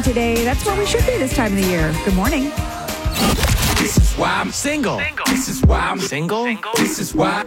today. That's where we should be this time of the year. Good morning. This is why I'm single. This is why I'm single. This is why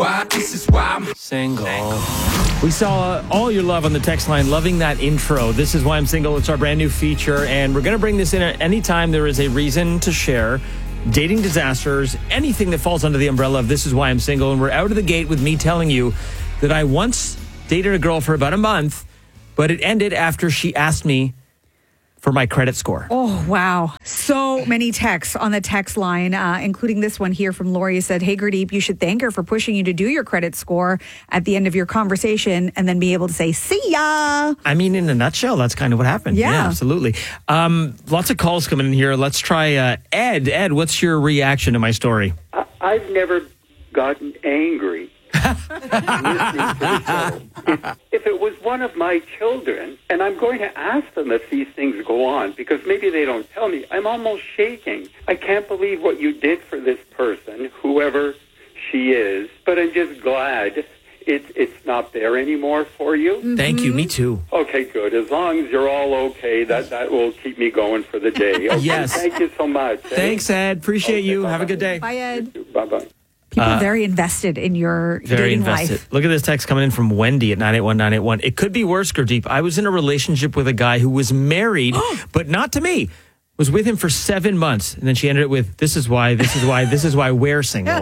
I'm single. We saw all your love on the text line, loving that intro. This is why I'm single. It's our brand new feature, and we're going to bring this in at any time there is a reason to share dating disasters, anything that falls under the umbrella of This Is Why I'm Single. And we're out of the gate with me telling you that I once dated a girl for about a month, but it ended after she asked me for my credit score. Oh, wow. So many texts on the text line, including this one here from Lori. Said, hey, Gurdeep, you should thank her for pushing you to do your credit score at the end of your conversation and then be able to say, see ya. I mean, in a nutshell, that's kind of what happened. Yeah. Absolutely. Lots of calls coming in here. Let's try Ed. Ed, what's your reaction to my story? I've never gotten angry listening to the show. If it was one of my children, and I'm going to ask them if these things go on, because maybe they don't tell me, I'm almost shaking. I can't believe what you did for this person, whoever she is, but I'm just glad it's not there anymore for you. Mm-hmm. Thank you. Me too. Okay, good. As long as you're all okay, that will keep me going for the day. Okay, Yes. Thank you so much. Thanks, Ed. Appreciate you. Bye-bye. Have a good day. Bye, Ed. Bye-bye. People are very invested in your Very dating invested. life. Look at this text coming in from Wendy at 981-981. It could be worse, Gurdeep. I was in a relationship with a guy who was married, but not to me. Was with him for 7 months. And then she ended it with, this is why we're single.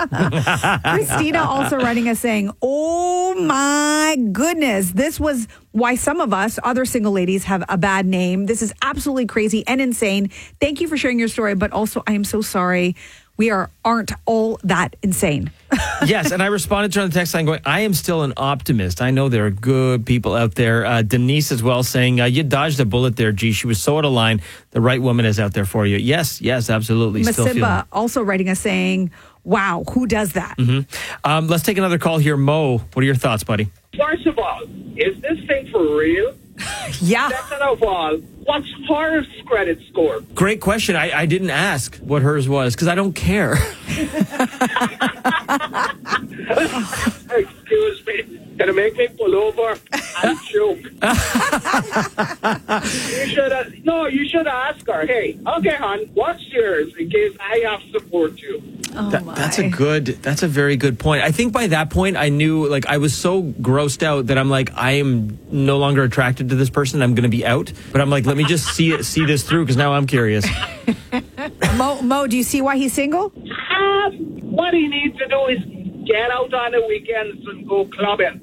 Christina also writing us saying, oh my goodness, this was why some of us, other single ladies, have a bad name. This is absolutely crazy and insane. Thank you for sharing your story, but also I am so sorry. We aren't all that insane. Yes, and I responded to her on the text line going, I am still an optimist. I know there are good people out there. Denise as well saying, you dodged a bullet there, G. She was so out of line. The right woman is out there for you. Yes, absolutely. Masimba also writing us saying, wow, who does that? Mm-hmm. Let's take another call here. Mo, what are your thoughts, buddy? First of all, is this thing for real? Yeah. Second of all, what's her credit score? Great question. I didn't ask what hers was because I don't care. Excuse me. Can you make me pull over and choke? You should ask her, hey, okay, hon, what's yours in case I have to support you? That's a very good point. I think by that point I knew, like, I was so grossed out that I'm like, I am no longer attracted to this person. I'm going to be out. But I'm like, let me just see this through because now I'm curious. Mo, do you see why he's single? What he needs to do is get out on the weekends and go clubbing.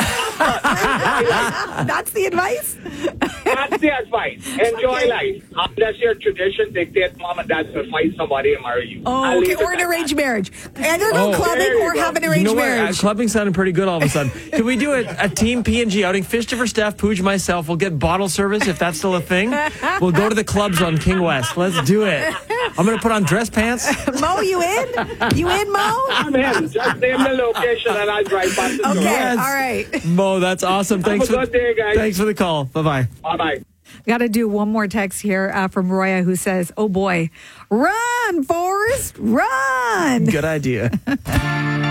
That's the advice? That's the advice. Enjoy life. Unless your tradition dictates mom and dad to find somebody and marry you. Oh, okay. Or an arranged marriage. Either go clubbing or have an arranged marriage. Clubbing sounded pretty good all of a sudden. Can we do a team P&G outing? Fish for Steph, Pooj, myself. We'll get bottle service if that's still a thing. We'll go to the clubs on King West. Let's do it. I'm going to put on dress pants. Mo, you in? You in, Mo? I'm in. Just name the location and I'll drive past the Okay, Yes. all right. Mo, that's awesome. Have a good day, guys. Thanks for the call. Bye-bye. Bye-bye. Got to do one more text here from Roya who says, oh boy, run, Forrest, run. Good idea.